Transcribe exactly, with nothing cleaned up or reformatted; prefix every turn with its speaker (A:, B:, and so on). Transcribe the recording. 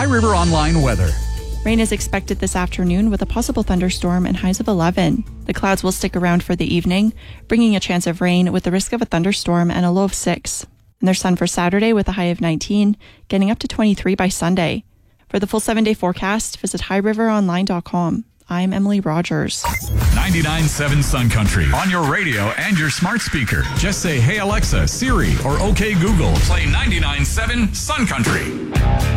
A: High River Online weather.
B: Rain is expected this afternoon with a possible thunderstorm and highs of eleven. The clouds will stick around for the evening, bringing a chance of rain with the risk of a thunderstorm and a low of six. And there's sun for Saturday with a high of nineteen, getting up to twenty-three by Sunday. For the full seven-day forecast, visit high river online dot com. I'm Emily Rogers.
A: ninety-nine point seven Sun Country on your radio and your smart speaker. Just say, hey Alexa, Siri, or OK Google. Play ninety-nine point seven Sun Country.